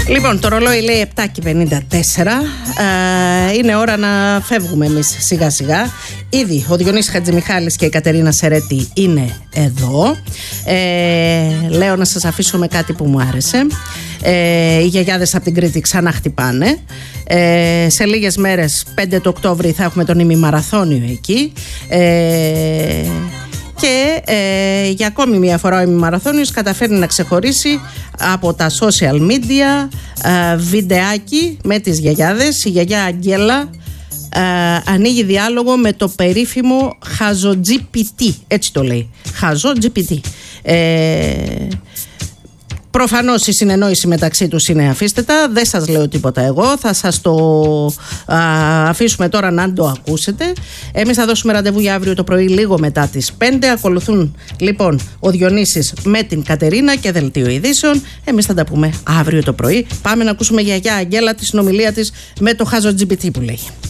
Λοιπόν, το ρολόι λέει 7:54. Είναι ώρα να φεύγουμε εμείς σιγά σιγά. Ήδη ο Διονύσης Χατζημιχάλης και η Κατερίνα Σερέτη είναι εδώ. Λέω να σας αφήσω με κάτι που μου άρεσε. Οι γιαγιάδες από την Κρήτη ξανά χτυπάνε. Σε λίγες μέρες, 5 του Οκτώβρη, θα έχουμε τον ημιμαραθώνιο εκεί. Και για ακόμη μια φορά ο ημιμαραθώνιος καταφέρνει να ξεχωρίσει από τα social media βιντεάκι με τις γιαγιάδες. Η γιαγιά Αγγέλα ανοίγει διάλογο με το περίφημο χαζο-GPT, έτσι το λέει, χαζο-GPT. Προφανώς η συνεννόηση μεταξύ τους είναι αφίστετα. Δεν σας λέω τίποτα εγώ. Θα σας το αφήσουμε τώρα να το ακούσετε. Εμείς θα δώσουμε ραντεβού για αύριο το πρωί λίγο μετά τις 5. Ακολουθούν λοιπόν ο Διονύσης με την Κατερίνα και δελτίο ειδήσεων. Εμείς θα τα πούμε αύριο το πρωί. Πάμε να ακούσουμε γιαγιά Αγγέλα τη συνομιλία της με το χάζο GPT που λέει.